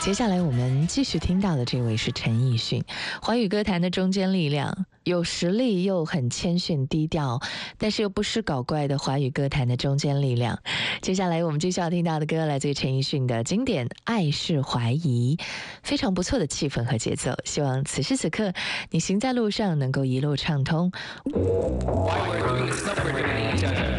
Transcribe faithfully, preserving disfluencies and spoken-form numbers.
接下来我们继续听到的这位是陈奕迅，华语歌坛的中坚力量，有实力又很谦逊低调，但是又不失搞怪的华语歌坛的中坚力量。接下来我们继续要听到的歌来自于陈奕迅的经典《爱是怀疑》，非常不错的气氛和节奏，希望此时此刻你行在路上能够一路畅通。Why we're doing this number today,